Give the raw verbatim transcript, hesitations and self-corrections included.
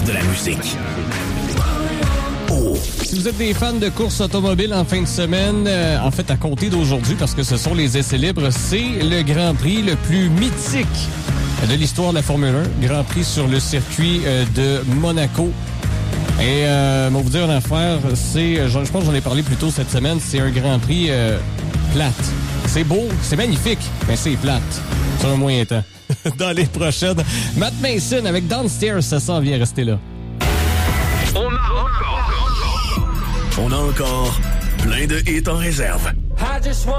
de la musique. Oh. Si vous êtes des fans de courses automobiles en fin de semaine, euh, en fait à compter d'aujourd'hui, parce que ce sont les essais libres, c'est le Grand Prix le plus mythique de l'histoire de la Formule un. Grand Prix sur le circuit euh, de Monaco. Et euh, on va vous dire une affaire, c'est, je pense que j'en ai parlé plus tôt cette semaine, c'est un Grand Prix euh, plate. C'est beau, c'est magnifique, mais c'est plate. Sur un moyen temps. Dans les prochaines, Matt Mason avec Downstairs, ça s'en vient, rester là. On a encore, on a encore plein de hits en réserve.